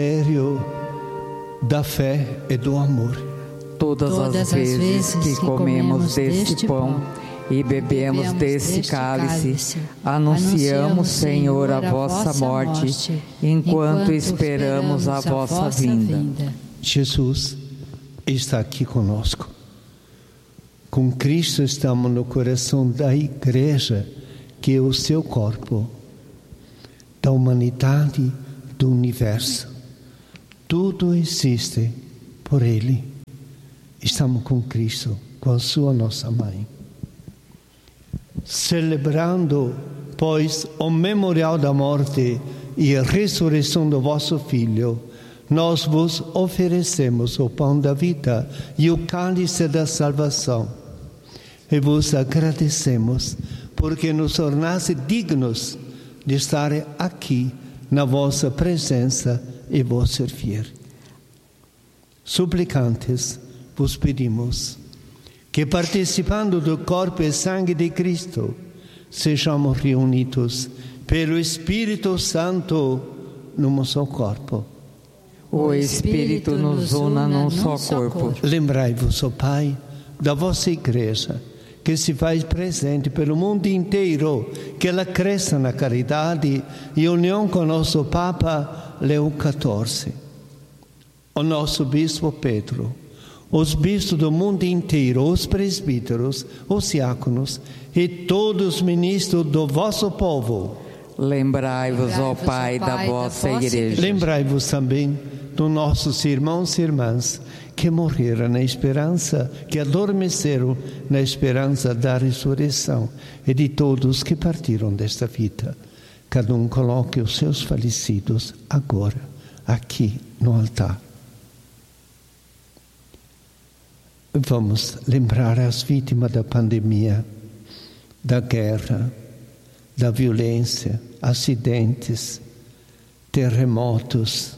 mistério da fé e do amor. Todas as vezes que comemos deste pão e bebemos desse cálice, anunciamos, Senhor, a vossa morte, enquanto esperamos a vossa vinda. Jesus está aqui conosco. Com Cristo estamos no coração da igreja, que é o seu corpo, da humanidade, do universo. Tudo existe por Ele. Estamos com Cristo, com a sua nossa mãe. Celebrando, pois, o memorial da morte e a ressurreição do vosso Filho, nós vos oferecemos o pão da vida e o cálice da salvação. E vos agradecemos, porque nos tornaste dignos de estar aqui na vossa presença e vos servir. Suplicantes, vos pedimos que, participando do corpo e sangue de Cristo, sejamos reunidos pelo Espírito Santo num só corpo. O Espírito nos una num só corpo. Lembrai-vos, ó Pai, da vossa igreja, que se faz presente pelo mundo inteiro, que ela cresça na caridade e união com o nosso Papa Leão XIV, o nosso Bispo Pedro, os bispos do mundo inteiro, os presbíteros, os diáconos e todos os ministros do vosso povo. Lembrai-vos, ó Pai, da vossa igreja. Lembrai-vos também dos nossos irmãos e irmãs que morreram na esperança, que adormeceram na esperança da ressurreição, e de todos que partiram desta vida. Cada um coloque os seus falecidos agora, aqui no altar. Vamos lembrar as vítimas da pandemia, da guerra, da violência, acidentes, terremotos,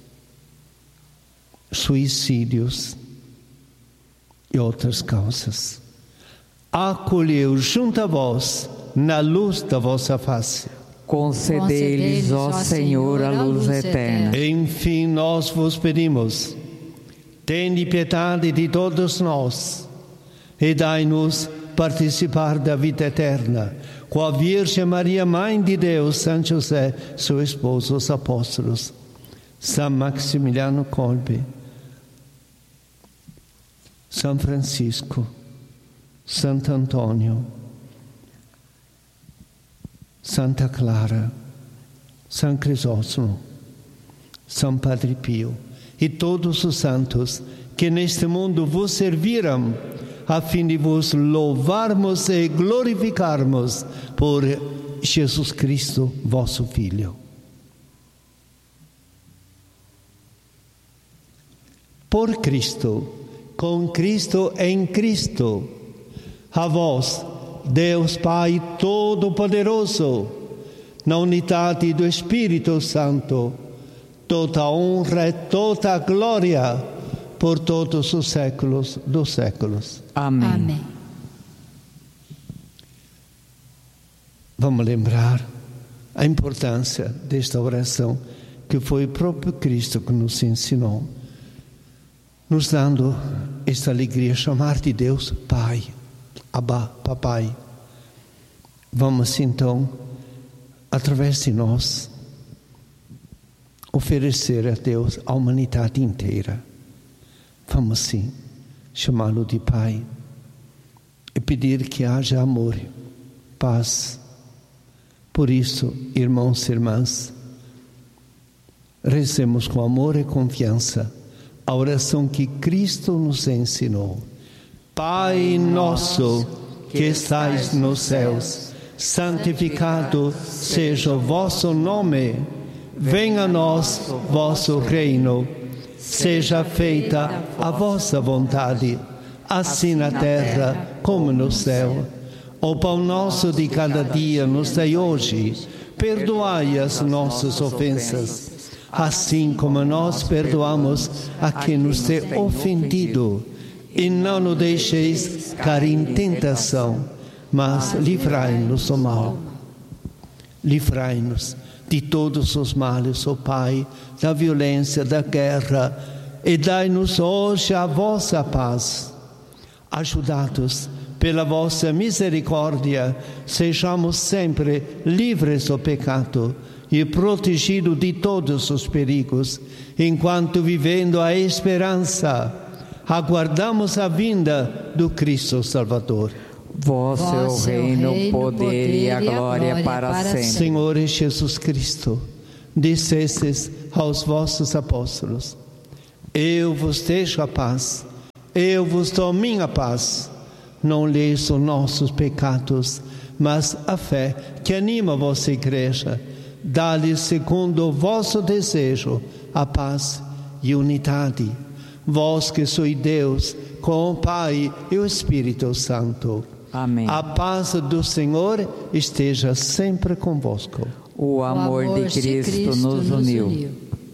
suicídios e outras causas. Acolheu junto a vós, na luz da vossa face. Concedei-lhes, ó Senhor, a luz eterna. Enfim, nós vos pedimos, tende piedade de todos nós e dai-nos participar da vida eterna, com a Virgem Maria, Mãe de Deus, São José, seu esposo, os apóstolos, São Maximiliano Kolbe, São Francisco, Santo Antônio, Santa Clara, São Crisóstomo, São Padre Pio e todos os santos que neste mundo vos serviram, a fim de vos louvarmos e glorificarmos por Jesus Cristo, vosso Filho. Por Cristo, com Cristo, em Cristo, a vós, Deus Pai Todo-Poderoso, na unidade do Espírito Santo, toda a honra e toda a glória por todos os séculos dos séculos. Amém. Amém. Vamos lembrar a importância desta oração que foi o próprio Cristo que nos ensinou, nos dando esta alegria, chamar de Deus Pai, Abba, Papai. Vamos então, através de nós, oferecer a Deus a humanidade inteira. Vamos sim chamá-lo de Pai e pedir que haja amor, paz. Por isso, irmãos e irmãs, rezemos com amor e confiança a oração que Cristo nos ensinou. Pai nosso que estais nos céus, santificado seja o vosso nome. Venha a nós vosso reino. Seja feita a vossa vontade, assim na terra como no céu. O pão nosso de cada dia nos dai hoje. Perdoai as nossas ofensas, assim como nós perdoamos a quem nos tem ofendido. E não nos deixeis cair em tentação, mas livrai-nos do mal. Livrai-nos de todos os males, ó Pai, da violência, da guerra, e dai-nos hoje a vossa paz. Ajudados pela vossa misericórdia, sejamos sempre livres do pecado e protegidos de todos os perigos, enquanto vivendo a esperança, aguardamos a vinda do Cristo Salvador. Vosso é o reino, o poder e a glória para sempre. Senhor Jesus Cristo, dissestes aos vossos apóstolos: eu vos deixo a paz, eu vos dou minha paz. Não leis os nossos pecados, mas a fé que anima a vossa igreja. Dá-lhes, segundo o vosso desejo, a paz e unidade. Vós que sois Deus, com o Pai e o Espírito Santo. Amém. A paz do Senhor esteja sempre convosco. O amor de Cristo nos uniu.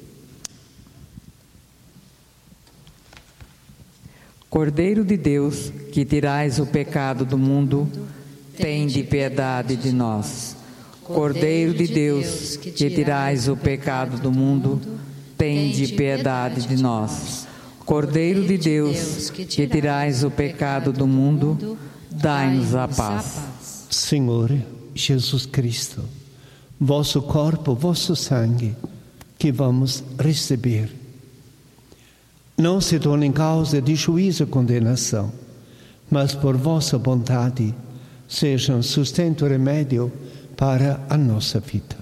Cordeiro de Deus, que tirais o pecado do mundo, tende piedade de nós. Cordeiro de Deus, que tirais o pecado do mundo, tende piedade de nós. Cordeiro de Deus, que tirais o pecado do mundo, dai-nos a paz. Senhor Jesus Cristo, vosso corpo, vosso sangue, que vamos receber, não se tornem causa de juízo e condenação, mas por vossa bondade sejam sustento e remédio para a nossa vida.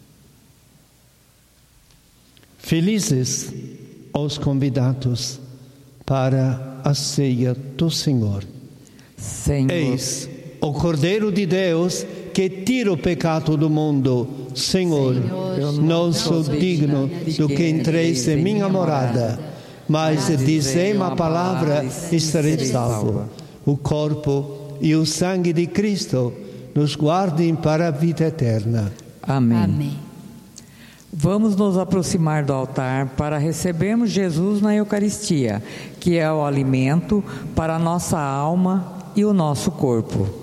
Felizes os convidados para a ceia do Senhor. Senhor. Eis o Cordeiro de Deus que tira o pecado do mundo. Senhor, não sou digno do que entreis em minha morada, mas dizei-me a palavra e estarei salvo. O corpo e o sangue de Cristo nos guardem para a vida eterna. Amém. Amém. Vamos nos aproximar do altar para recebermos Jesus na Eucaristia, que é o alimento para a nossa alma e o nosso corpo.